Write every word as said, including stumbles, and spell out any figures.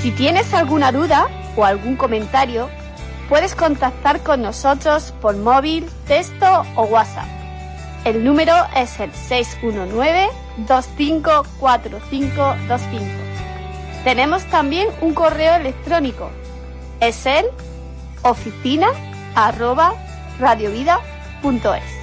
Si tienes alguna duda o algún comentario, puedes contactar con nosotros por móvil, texto o WhatsApp. El número es el seis uno nueve, dos cinco cuatro cinco dos cinco. Tenemos también un correo electrónico. Es el oficina arroba radiovida punto es.